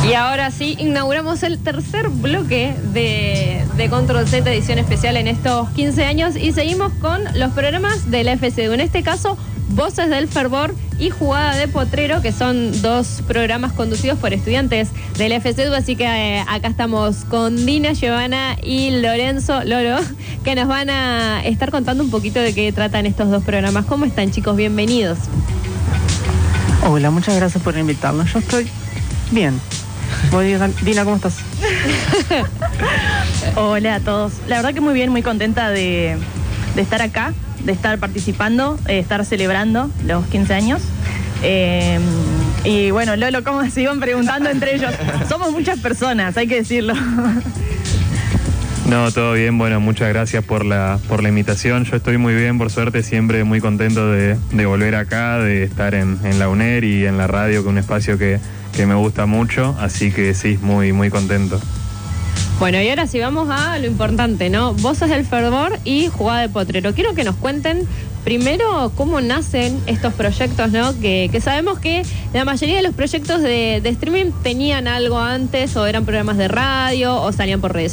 Y ahora sí, inauguramos el tercer bloque de Control Z, edición especial en estos 15 años, y seguimos con los programas de la FCU. En este caso, Voces del Fervor y Jugada de Potrero, que son dos programas conducidos por estudiantes de la FCU. Así que acá estamos con Dina, Giovanna y Lorenzo, Lolo, que nos van a estar contando un poquito de qué tratan estos dos programas. ¿Cómo están, chicos? Bienvenidos. Hola, muchas gracias por invitarnos. Yo estoy bien. Dina, ¿cómo estás? Hola a todos. La verdad que muy bien, muy contenta de estar acá, de estar participando, estar celebrando los 15 años. Y bueno, Lolo, ¿cómo se iban preguntando entre ellos? Somos muchas personas, hay que decirlo. No, todo bien. Bueno, muchas gracias por la invitación. Yo estoy muy bien, por suerte, siempre muy contento de volver acá, de estar en la UNER y en la radio, que es un espacio que me gusta mucho, así que sí, muy, muy contento. Bueno, y ahora sí vamos a lo importante, ¿no? Voces del Fervor y Jugada de Potrero. Quiero que nos cuenten primero cómo nacen estos proyectos, ¿no? Que sabemos que la mayoría de los proyectos de streaming tenían algo antes, o eran programas de radio, o salían por redes